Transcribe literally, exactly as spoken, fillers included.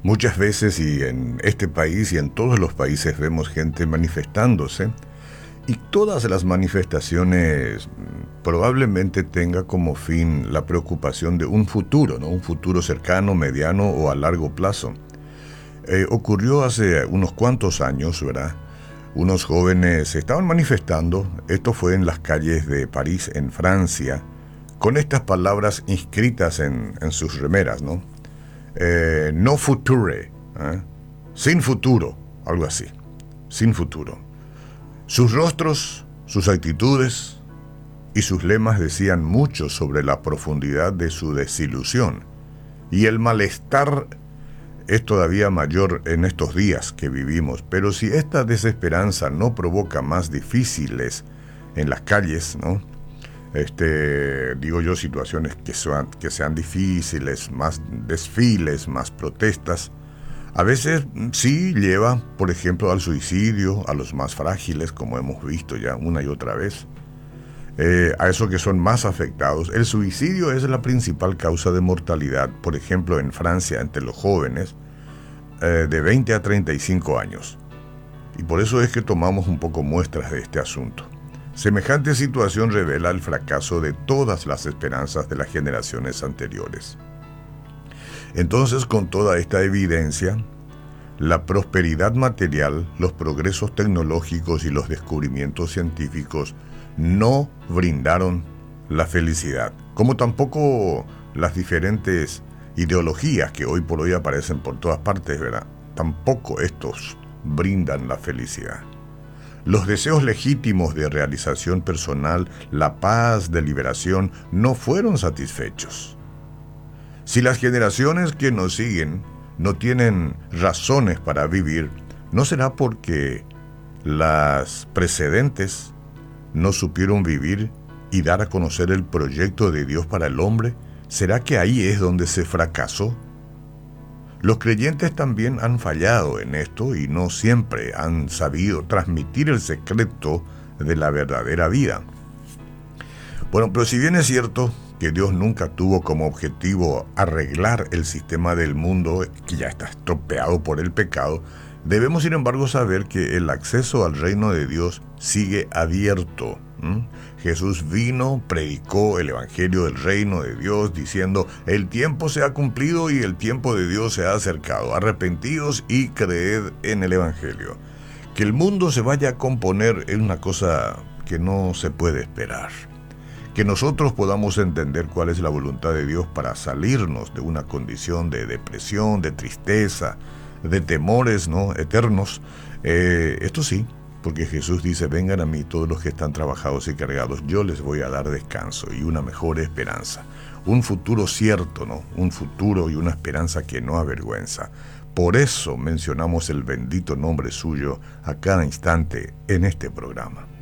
Muchas veces, y en este país y en todos los países, vemos gente manifestándose, y todas las manifestaciones probablemente tenga como fin la preocupación de un futuro, ¿no? Un futuro cercano, mediano o a largo plazo. Eh, ocurrió hace unos cuantos años, ¿verdad? Unos jóvenes se estaban manifestando, esto fue en las calles de París, en Francia, con estas palabras inscritas en, en sus remeras, ¿no? Eh, no future, ¿eh? Sin futuro, algo así, sin futuro. Sus rostros, sus actitudes y sus lemas decían mucho sobre la profundidad de su desilusión, y el malestar es todavía mayor en estos días que vivimos. Pero si esta desesperanza no provoca más difíciles en las calles, ¿no? Este, digo yo, situaciones que sean, que sean difíciles, más desfiles, más protestas, a veces sí lleva, por ejemplo, al suicidio, a los más frágiles, como hemos visto ya una y otra vez, eh, a esos que son más afectados. El suicidio es la principal causa de mortalidad, por ejemplo, en Francia, entre los jóvenes eh, de veinte a treinta y cinco años. Y por eso es que tomamos un poco muestras de este asunto. Semejante situación revela el fracaso de todas las esperanzas de las generaciones anteriores. Entonces, con toda esta evidencia, la prosperidad material, los progresos tecnológicos y los descubrimientos científicos no brindaron la felicidad, como tampoco las diferentes ideologías que hoy por hoy aparecen por todas partes, ¿verdad? Tampoco estos brindan la felicidad. Los deseos legítimos de realización personal, la paz de liberación, no fueron satisfechos. Si las generaciones que nos siguen no tienen razones para vivir, ¿no será porque las precedentes no supieron vivir y dar a conocer el proyecto de Dios para el hombre? ¿Será que ahí es donde se fracasó? Los creyentes también han fallado en esto y no siempre han sabido transmitir el secreto de la verdadera vida. Bueno, pero si bien es cierto que Dios nunca tuvo como objetivo arreglar el sistema del mundo que ya está estropeado por el pecado, debemos sin embargo saber que el acceso al reino de Dios sigue abierto. ¿Mm? Jesús vino, predicó el evangelio del reino de Dios diciendo: el tiempo se ha cumplido y el tiempo de Dios se ha acercado, arrepentidos y creed en el evangelio. Que el mundo se vaya a componer es una cosa que no se puede esperar. Que nosotros podamos entender cuál es la voluntad de Dios para salirnos de una condición de depresión, de tristeza, de temores, ¿no?, eternos. Eh, esto sí, porque Jesús dice: vengan a mí todos los que están trabajados y cargados, yo les voy a dar descanso y una mejor esperanza. Un futuro cierto, ¿no? Un futuro y una esperanza que no avergüenza. Por eso mencionamos el bendito nombre suyo a cada instante en este programa.